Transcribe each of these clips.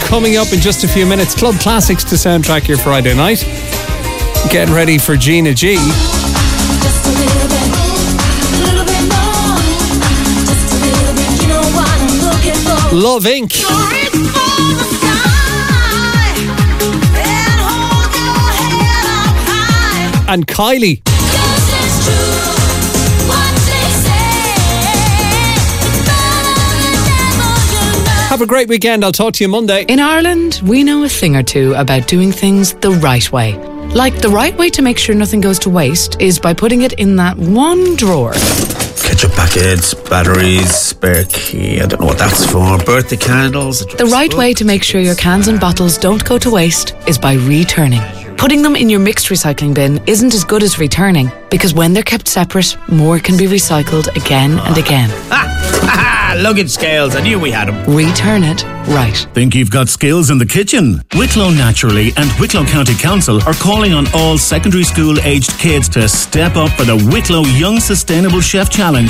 coming up in just a few minutes. Club Classics to soundtrack your Friday night. Getting ready for Gina G. Love Inc. And Kylie. Have a great weekend. I'll talk to you Monday. In Ireland, we know a thing or two about doing things the right way. Like, the right way to make sure nothing goes to waste is by putting it in that one drawer. Ketchup packets, batteries, spare key, I don't know what that's for, birthday candles. The right way to make sure your cans and bottles don't go to waste is by returning. Putting them in your mixed recycling bin isn't as good as returning, because when they're kept separate, more can be recycled again and again. Luggage scales, I knew we had them. Return it right. Think you've got skills in the kitchen? Wicklow Naturally and Wicklow County Council are calling on all secondary school aged kids to step up for the Wicklow Young Sustainable Chef Challenge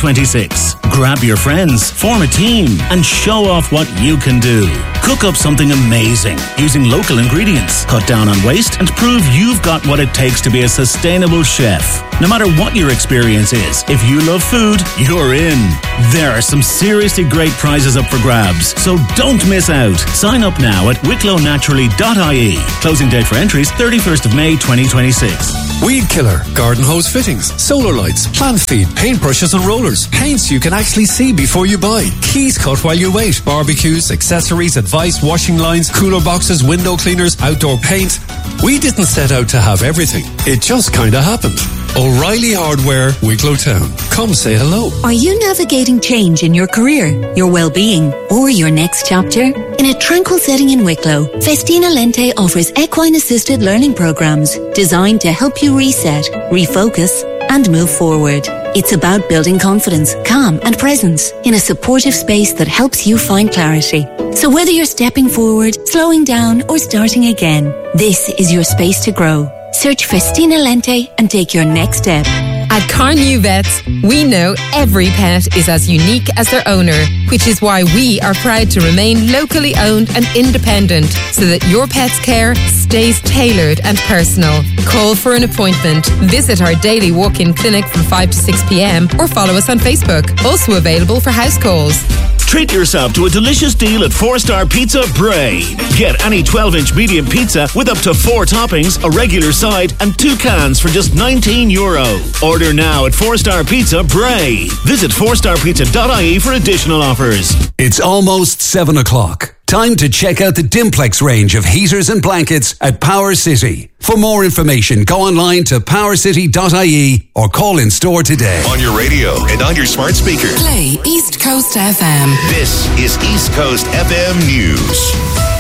2026. Grab your friends, form a team and show off what you can do. Cook up something amazing using local ingredients, cut down on waste and prove you've got what it takes to be a sustainable chef. No matter what your experience is, if you love food, you're in. There are some seriously great prizes up for grabs, so don't miss out. Sign up now at wicklownaturally.ie. Closing date for entries 31st of May 2026. Weed killer, garden hose fittings, solar lights, plant feed, paintbrushes and rollers, paints you can actually see before you buy, keys cut while you wait, barbecues, accessories, advice, washing lines, cooler boxes, window cleaners, outdoor paint. We didn't set out to have everything. It just kinda happened. O'Reilly Hardware, Wicklow Town. Come say hello. Are you navigating change in your career, your well-being, or your next chapter? In a tranquil setting in Wicklow, Festina Lente offers equine-assisted learning programs designed to help you reset, refocus, and move forward. It's about building confidence, calm, and presence in a supportive space that helps you find clarity. So whether you're stepping forward, slowing down, or starting again, this is your space to grow. Search Festina Lente and take your next step. At Carnew Vets, we know every pet is as unique as their owner, which is why we are proud to remain locally owned and independent so that your pet's care stays tailored and personal. Call for an appointment, visit our daily walk-in clinic from 5 to 6 p.m. or follow us on Facebook. Also available for house calls. Treat yourself to a delicious deal at 4-Star Pizza Bray. Get any 12-inch medium pizza with up to 4 toppings, a regular side, and 2 cans for just €19. Order now at 4-Star Pizza Bray. Visit 4starpizza.ie for additional offers. It's almost 7 o'clock. Time to check out the Dimplex range of heaters and blankets at Power City. For more information, go online to powercity.ie or call in store today. On your radio and on your smart speaker. Play East Coast FM. This is East Coast FM News.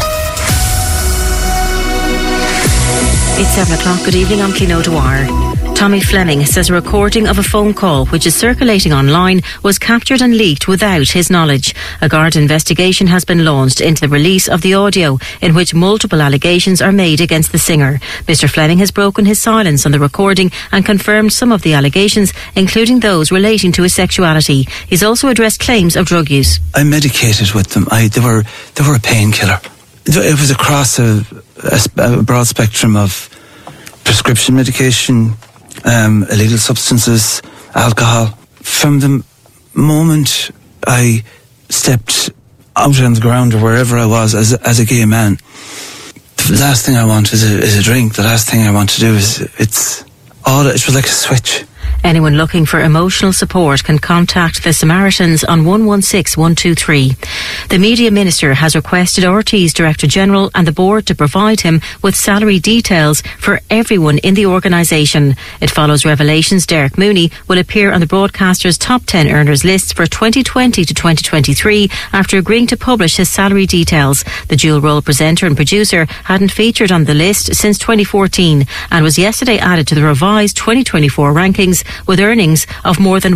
It's 7 o'clock. Good evening, I'm Clino Dwyer. Tommy Fleming says a recording of a phone call which is circulating online was captured and leaked without his knowledge. A Garda investigation has been launched into the release of the audio in which multiple allegations are made against the singer. Mr. Fleming has broken his silence on the recording and confirmed some of the allegations, including those relating to his sexuality. He's also addressed claims of drug use. I medicated with them. They were a painkiller. It was across a broad spectrum of prescription medication, illegal substances, alcohol. From the moment I stepped out on the ground or wherever I was as a gay man, the last thing I want is a drink. The last thing I want to do it was like a switch. Anyone looking for emotional support can contact the Samaritans on 116 123. The Media Minister has requested RT's Director General and the Board to provide him with salary details for everyone in the organisation. It follows revelations Derek Mooney will appear on the broadcaster's top 10 earners lists for 2020 to 2023 after agreeing to publish his salary details. The dual-role presenter and producer hadn't featured on the list since 2014 and was yesterday added to the revised 2024 rankings with earnings of more than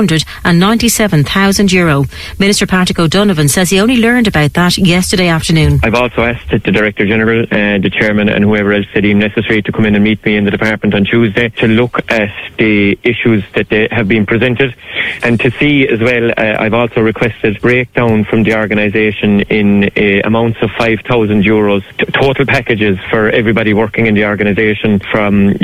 €197,000. Minister Patrick O'Donovan says he only learned about that yesterday afternoon. I've also asked the Director General, the Chairman and whoever else said deemed necessary to come in and meet me in the department on Tuesday to look at the issues that they have been presented and to see as well. I've also requested breakdown from the organisation in amounts of €5,000 total packages for everybody working in the organisation from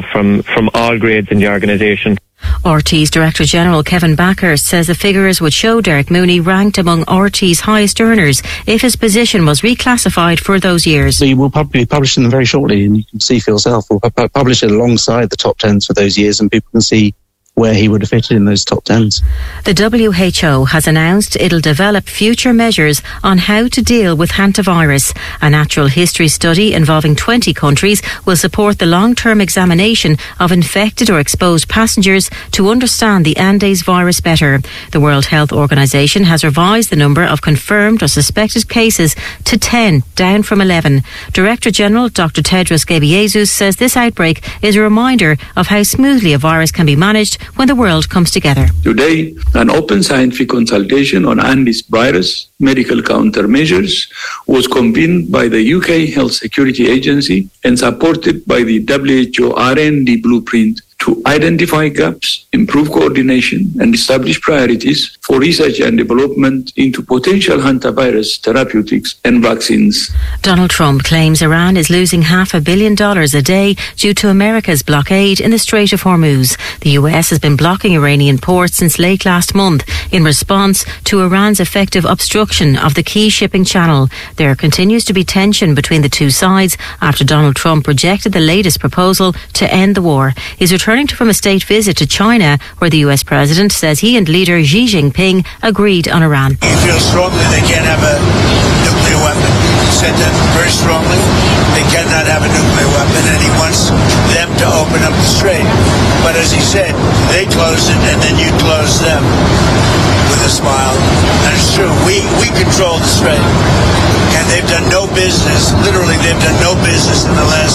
all grades in the organisation. RT's Director General Kevin Bakhurst says the figures would show Derek Mooney ranked among RT's highest earners if his position was reclassified for those years. So we'll probably publish them very shortly, and you can see for yourself. We'll publish it alongside the top 10s for those years, and people can see where he would have fitted in those top 10s. The WHO has announced it'll develop future measures on how to deal with hantavirus. A natural history study involving 20 countries will support the long-term examination of infected or exposed passengers to understand the Andes virus better. The World Health Organization has revised the number of confirmed or suspected cases to 10, down from 11. Director General Dr. Tedros Ghebreyesus says this outbreak is a reminder of how smoothly a virus can be managed when the world comes together. Today, an open scientific consultation on Andes virus medical countermeasures was convened by the UK Health Security Agency and supported by the WHO R&D blueprint to identify gaps, improve coordination, and establish priorities for research and development into potential hantavirus therapeutics and vaccines. Donald Trump claims Iran is losing $500 million a day due to America's blockade in the Strait of Hormuz. The US has been blocking Iranian ports since late last month in response to Iran's effective obstruction of the key shipping channel. There continues to be tension between the two sides after Donald Trump rejected the latest proposal to end the war. He's returning from a state visit to China, where the US president says he and leader Xi Jinping agreed on Iran. He feels strongly they can't have a nuclear weapon. He said that very strongly. They cannot have a nuclear weapon, and he wants them to open up the strait. But as he said, they close it and then you close them, with a smile. And it's true, we control the strait. And they've done no business, literally they've done no business in the last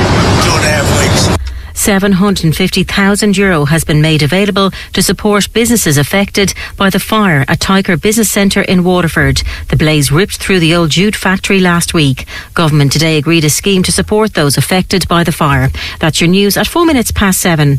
2.5 weeks. €750,000 has been made available to support businesses affected by the fire at Tyker Business Centre in Waterford. The blaze ripped through the old jute factory last week. Government today agreed a scheme to support those affected by the fire. That's your news at 7:04.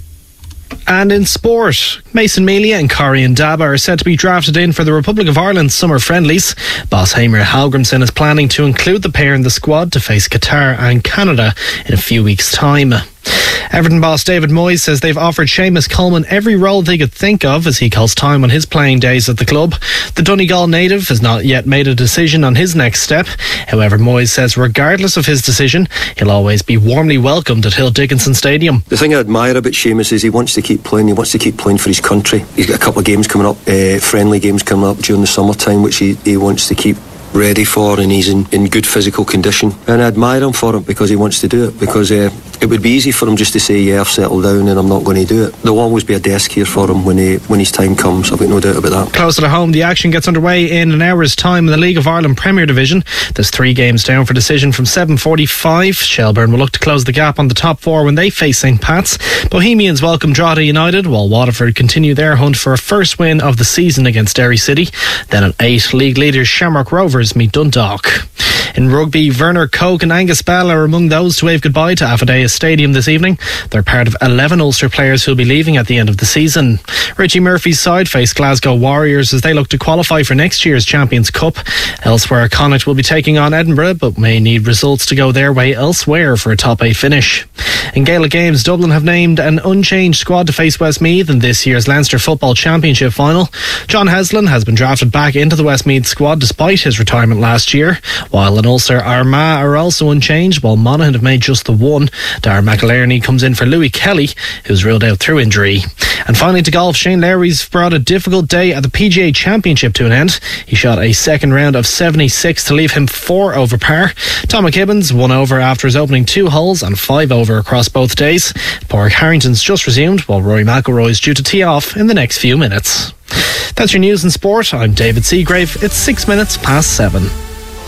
And in sport, Mason Melia and Corey Ndaba are set to be drafted in for the Republic of Ireland's summer friendlies. Boss Hamer Halgrimsson is planning to include the pair in the squad to face Qatar and Canada in a few weeks' time. Everton boss David Moyes says they've offered Seamus Coleman every role they could think of as he calls time on his playing days at the club. The Donegal native has not yet made a decision on his next step. However, Moyes says regardless of his decision, he'll always be warmly welcomed at Hill Dickinson Stadium. The thing I admire about Seamus is he wants to keep playing. He wants to keep playing for his country. He's got a couple of games coming up, friendly games coming up during the summertime, which he wants to keep ready for, and he's in good physical condition, and I admire him for it because he wants to do it, because it would be easy for him just to say, yeah, I've settled down and I'm not going to do it. There'll always be a desk here for him when his time comes. I've got no doubt about that. Closer to home, the action gets underway in an hour's time in the League of Ireland Premier Division. There's 3 games down for decision from 7:45. Shelbourne will look to close the gap on the top 4 when they face St Pat's. Bohemians welcome Drogheda United, while Waterford continue their hunt for a first win of the season against Derry City. Then at 8, league leaders Shamrock Rovers meet Dundalk. In rugby, Werner Coke and Angus Bell are among those to wave goodbye to Affidea Stadium this evening. They're part of 11 Ulster players who'll be leaving at the end of the season. Richie Murphy's side face Glasgow Warriors as they look to qualify for next year's Champions Cup. Elsewhere, Connacht will be taking on Edinburgh, but may need results to go their way elsewhere for a top 8 finish. In Gaelic games, Dublin have named an unchanged squad to face Westmeath in this year's Leinster Football Championship final. John Heslin has been drafted back into the Westmeath squad despite his retirement last year, while in Ulster, Armagh are also unchanged, while Monaghan have made just the one. Darren McIlerney comes in for Louis Kelly, who's ruled out through injury. And finally to golf, Shane Lowry's brought a difficult day at the PGA Championship to an end. He shot a second round of 76 to leave him 4 over par. Tom McKibbin's 1 over after his opening 2 holes and 5 over across both days. Padraig Harrington's just resumed, while Rory McIlroy's due to tee off in the next few minutes. That's your news and sport. I'm David Seagrave. It's 7:06.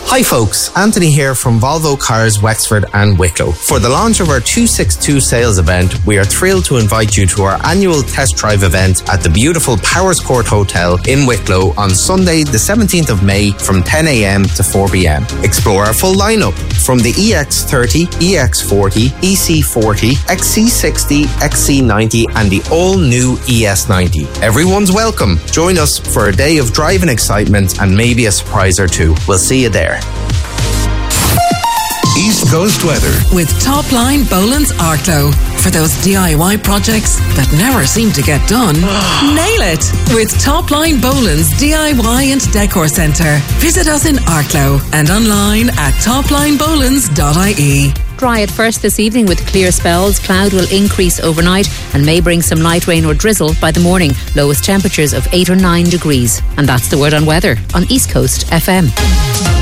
Hi folks, Anthony here from Volvo Cars Wexford and Wicklow. For the launch of our 262 sales event, we are thrilled to invite you to our annual test drive event at the beautiful Powers Court Hotel in Wicklow on Sunday the 17th of May from 10 a.m. to 4 p.m. Explore our full lineup from the EX30, EX40, EC40, XC60, XC90 and the all-new ES90. Everyone's welcome. Join us for a day of driving excitement and maybe a surprise or two. We'll see you there. East Coast weather with Topline Boland's Arklow. For those DIY projects that never seem to get done, nail it with Topline Boland's DIY and Decor Centre. Visit us in Arklow and online at toplinebolands.ie. Dry at first this evening with clear spells. Cloud will increase overnight and may bring some light rain or drizzle by the morning. Lowest temperatures of 8 or 9 degrees. And that's the word on weather on East Coast FM.